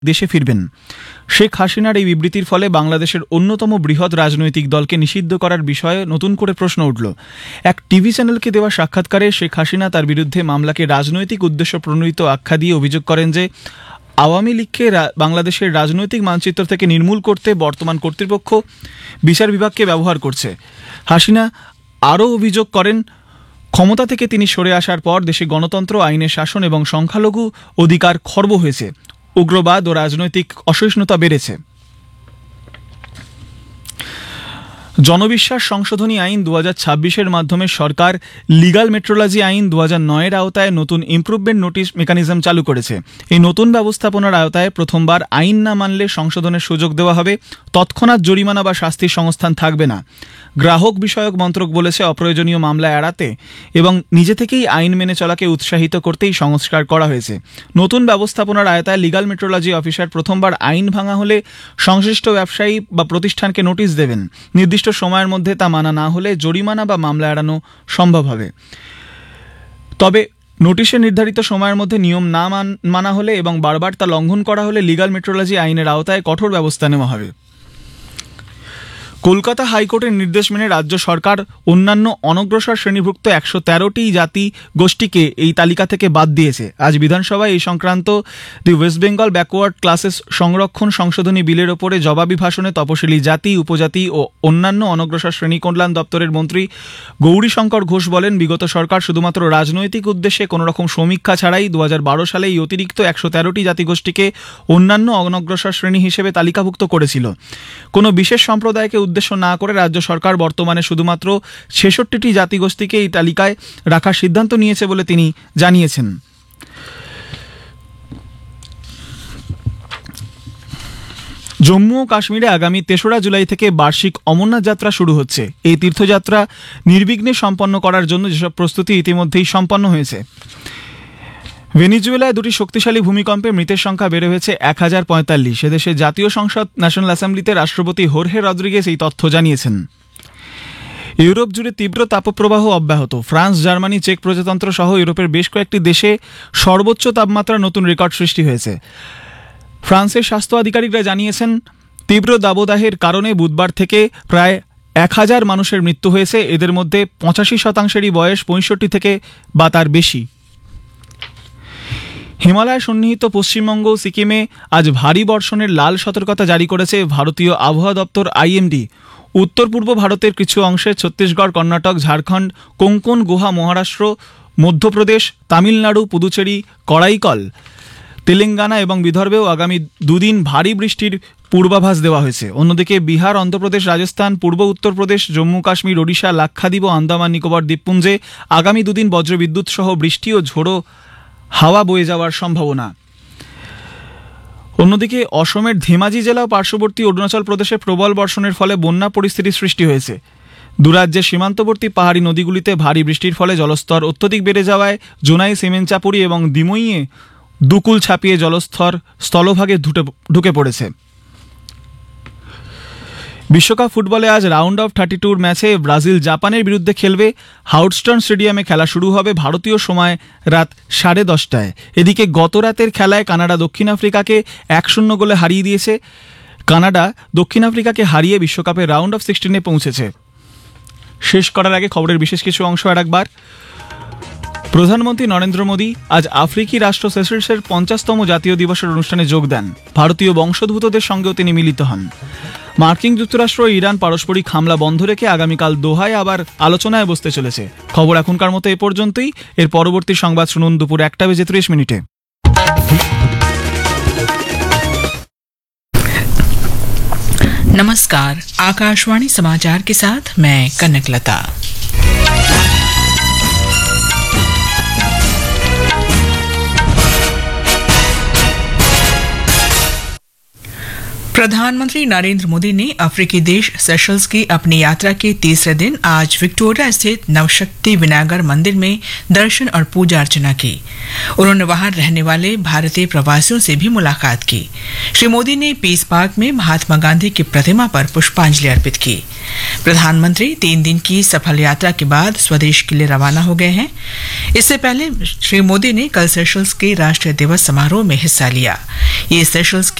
দেশে ফিরবেন। শেখ হাসিনার এই বিবৃতির ফলে বাংলাদেশের অন্যতম বৃহৎ রাজনৈতিক দলকে নিষিদ্ধ করার বিষয়ে নতুন করে প্রশ্ন উঠল। এক টিভি চ্যানেলকে দেওয়া সাক্ষাৎকারে শেখ হাসিনা তার বিরুদ্ধে মামলাকে রাজনৈতিক উদ্দেশ্য প্রণোদিত আখ্যা দিয়ে অভিযোগ করেন যে আওয়ামী লীগকে বাংলাদেশের রাজনৈতিক মানচিত্র থেকে নির্মূল করতে বর্তমান কর্তৃপক্ষ বিচার বিভাগকে ব্যবহার করছে। হাসিনা আরও অভিযোগ করেন, ক্ষমতা থেকে তিনি সরে আসার পর দেশে গণতন্ত্র, আইনের শাসন এবং সংখ্যালঘু অধিকার খর্ব হয়েছে, উগ্রবাদ ও রাজনৈতিক অসহিষ্ণুতা বেড়েছে। জনবিশ্বাস সংশোধনী আইন 2026-এর মাধ্যমে সরকার লিগাল মেট্রোলজি আইন 2009-এর আওতায় নতুন ইমপ্রুভমেন্ট নোটিশ মেকানিজম চালু করেছে। এই নতুন ব্যবস্থাপনার আওতায় প্রথমবার আইন না মানলে সংশোধনের সুযোগ দেওয়া হবে, তৎক্ষণাৎ জরিমানা বা শাস্তির সংস্থান থাকবে না। গ্রাহক বিষয়ক মন্ত্রক বলেছে, অপ্রয়োজনীয় মামলা এড়াতে এবং নিজে থেকেই আইন মেনে চলাকে উৎসাহিত করতেই সংস্কার করা হয়েছে। নতুন ব্যবস্থাপনার আওতায় লিগাল মেট্রোলজি অফিসার প্রথমবার আইন ভাঙা হলে সংশ্লিষ্ট ব্যবসায়ী বা প্রতিষ্ঠানকে নোটিশ দেবেন। নির্দিষ্ট সময়ের মধ্যে তা মানা না হলে জরিমানা বা মামলা এড়ানো সম্ভব হবে। তবে নোটিশে নির্ধারিত সময়ের মধ্যে নিয়ম না মানা হলে এবং বারবার তা লঙ্ঘন করা হলে লিগাল মেট্রোলজি আইনের আওতায় কঠোর ব্যবস্থা নেওয়া হবে। কলকাতা হাইকোর্টের নির্দেশ মেনে রাজ্য সরকার অন্যান্য অনগ্রসর শ্রেণীভুক্ত 113টি জাতি গোষ্ঠীকে এই তালিকা থেকে বাদ দিয়েছে। আজ বিধানসভায় এই সংক্রান্ত দি ওয়েস্ট বেঙ্গল ব্যাকওয়ার্ড ক্লাসেস সংরক্ষণ সংশোধনী বিলের ওপরে জবাবি ভাষণে তপশিলি জাতি, উপজাতি ও অন্যান্য অনগ্রসর শ্রেণী কল্যাণ দপ্তরের মন্ত্রী গৌরীশঙ্কর ঘোষ বলেন, বিগত সরকার শুধুমাত্র রাজনৈতিক উদ্দেশ্যে কোনোরকম সমীক্ষা ছাড়াই 2012 সালে এই অতিরিক্ত 113টি জাতিগোষ্ঠীকে অন্যান্য অনগ্রসর শ্রেণী হিসেবে তালিকাভুক্ত করেছিল। কোনো বিশেষ সম্প্রদায়কে উদ্দেশ্য না করে রাজ্য সরকার বর্তমানে শুধুমাত্র 66টি জাতিগোষ্ঠীকে এই তালিকায় রাখার সিদ্ধান্ত নিয়েছে বলে তিনি জানিয়েছেন। জম্মু ও কাশ্মীরে আগামী 3রা জুলাই থেকে বার্ষিক অমরনাথ যাত্রা শুরু হচ্ছে। এই তীর্থযাত্রা নির্বিঘ্নে সম্পন্ন করার জন্য যেসব প্রস্তুতি ইতিমধ্যেই সম্পন্ন হয়েছে। ভেনিজুয়েলায় দুটি শক্তিশালী ভূমিকম্পে মৃতের সংখ্যা বেড়ে হয়েছে 1045। এদেশের জাতীয় সংসদ ন্যাশনাল অ্যাসেম্বলিতে রাষ্ট্রপতি হোর্হে রদ্রিগেজ এই তথ্য জানিয়েছেন। ইউরোপ জুড়ে তীব্র তাপপ্রবাহ অব্যাহত। ফ্রান্স, জার্মানি, চেক প্রজাতন্ত্র সহ ইউরোপের বেশ কয়েকটি দেশে সর্বোচ্চ তাপমাত্রার নতুন রেকর্ড সৃষ্টি হয়েছে। ফ্রান্সের স্বাস্থ্য আধিকারিকরা জানিয়েছেন, তীব্র দাবদাহের কারণে বুধবার থেকে প্রায় 1000 মানুষের মৃত্যু হয়েছে। এদের মধ্যে 85%-এরই বয়স 65 থেকে বা তার বেশি। হিমালয় সন্নিহিত পশ্চিমবঙ্গ ও সিকিমে আজ ভারী বর্ষণের লাল সতর্কতা জারি করেছে ভারতীয় আবহাওয়া দপ্তর IMD। উত্তর পূর্ব ভারতের কিছু অংশে ছত্তিশগড়, কর্ণাটক, ঝাড়খণ্ড, কোঙ্কণ, গোয়া, মহারাষ্ট্র, মধ্যপ্রদেশ, তামিলনাড়ু, পুদুচেরি, করাইকল, তেলেঙ্গানা এবং বিদর্ভেও আগামী দুদিন ভারী বৃষ্টির পূর্বাভাস দেওয়া হয়েছে। অন্যদিকে বিহার, অন্ধ্রপ্রদেশ, রাজস্থান, পূর্ব উত্তরপ্রদেশ, জম্মু কাশ্মীর, ওড়িশা, লাক্ষাদ্বীপ ও আন্দামান নিকোবর দ্বীপপুঞ্জে আগামী দুদিন বজ্রবিদ্যুৎ সহ বৃষ্টি ও ঝোড়ো হাওয়া বয়ে যাওয়ার সম্ভাবনা। অন্যদিকে অসমের ধেমাজি জেলা ও পার্শ্ববর্তী অরুণাচল প্রদেশে প্রবল বর্ষণের ফলে বন্যা পরিস্থিতির সৃষ্টি হয়েছে। দুরাজ্যের সীমান্তবর্তী পাহাড়ি নদীগুলিতে ভারী বৃষ্টির ফলে জলস্তর অত্যধিক বেড়ে যাওয়ায় জোনাই, সেমেনচাপুরি এবং দিমইয়ে দুকুল ছাপিয়ে জলস্তর স্থলভাগে ঢুকে পড়েছে। বিশ্বকাপ ফুটবলে আজ রাউন্ড অফ 32 ম্যাচে ব্রাজিল জাপানের বিরুদ্ধে খেলবে। হাউডস্টন স্টেডিয়ামে খেলা শুরু হবে ভারতীয় সময় রাত 10:30টায়। এদিকে গত রাতের খেলায় কানাডা দক্ষিণ আফ্রিকাকে 1-0 গোলে হারিয়ে দিয়েছে। কানাডা দক্ষিণ আফ্রিকাকে হারিয়ে বিশ্বকাপের রাউন্ড অফ 16-এ পৌঁছেছে। শেষ করার আগে খবরের বিশেষ কিছু অংশ আরেকবার। প্রধানমন্ত্রী নরেন্দ্র মোদী আজ আফ্রিকি রাষ্ট্র সেশেলসের 50তম জাতীয় দিবসের অনুষ্ঠানে যোগ দেন। ভারতীয় বংশোদ্ভূতদের সঙ্গেও তিনি মিলিত হন। মার্কিন যুক্তরাষ্ট্র ও ইরান পারস্পরিক হামলা বন্ধ রেখে আগামীকাল দোহায় আবার আলোচনায় বসতে চলেছে। খবর এখনকার মতো এ পর্যন্তই। এর পরবর্তী সংবাদ শুনুন দুপুর 1:30 नमस्कार, आकाशवाणी समाचार के साथ मैं कनकलता। प्रधानमंत्री नरेंद्र मोदी ने अफ्रीकी देश सेशल्स की अपनी यात्रा के तीसरे दिन आज विक्टोरिया स्थित नवशक्ति विनायगर मंदिर में दर्शन और पूजा अर्चना की। उन्होंने वहां रहने वाले भारतीय प्रवासियों से भी मुलाकात की। श्री मोदी ने पीस पार्क में महात्मा गांधी की प्रतिमा पर पुष्पांजलि अर्पित की। प्रधानमंत्री 3 दिन की सफल यात्रा के बाद स्वदेश के लिए रवाना हो गए हैं। इससे पहले श्री मोदी ने कल सेशल्स के राष्ट्रीय दिवस समारोह में हिस्सा लिया। ये सेशल्स